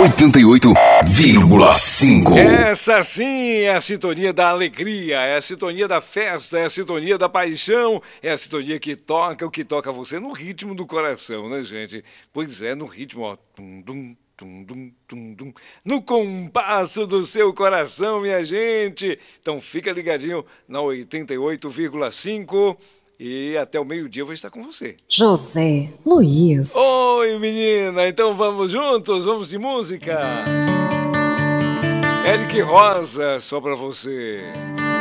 88,5. Essa sim é a sintonia da alegria, é a sintonia da festa, é a sintonia da paixão, é a sintonia que toca o que toca você no ritmo do coração, né, gente? Pois é, no ritmo, ó. Tum, dum, tum, dum, tum, dum, no compasso do seu coração, minha gente. Então fica ligadinho na 88,5 e até o meio-dia eu vou estar com você. José Luiz. Oi, menina, então vamos juntos, vamos de música. Eric Rosa, só pra você.